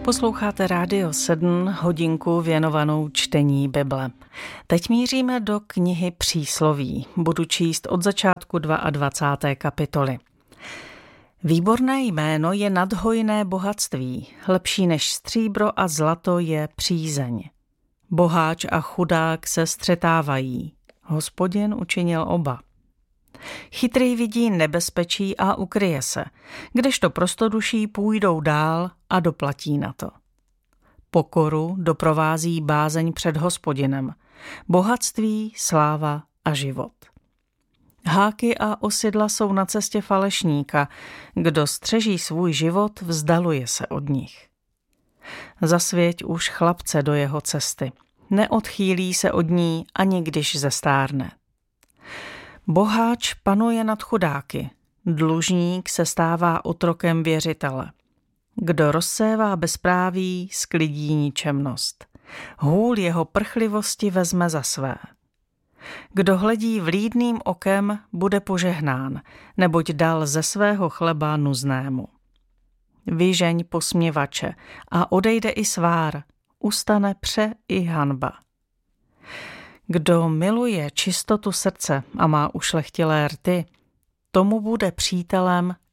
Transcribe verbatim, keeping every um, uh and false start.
Posloucháte Rádio sedm, hodinku věnovanou čtení Bible. Teď míříme do knihy Přísloví. Budu číst od začátku dvacáté druhé kapitoly. Výborné jméno je nadhojné bohatství, lepší než stříbro a zlato je přízeň. Boháč a chudák se střetávají, Hospodin učinil oba. Chytrý vidí nebezpečí a ukryje se, kdežto prostoduší půjdou dál a doplatí na to. Pokoru doprovází bázeň před Hospodinem, bohatství, sláva a život. Háky a osidla jsou na cestě falešníka, kdo střeží svůj život, vzdaluje se od nich. Zasvěť už chlapce do jeho cesty, neodchýlí se od ní ani když zestárne. Boháč panuje nad chudáky, dlužník se stává otrokem věřitele. Kdo rozsévá bezpráví, sklidí ničemnost. Hůl jeho prchlivosti vezme za své. Kdo hledí vlídným okem, bude požehnán, neboť dal ze svého chleba nuznému. Vyžeň posměvače a odejde i svár, ustane pře i hanba. Kdo miluje čistotu srdce a má ušlechtilé rty, tomu bude přítelem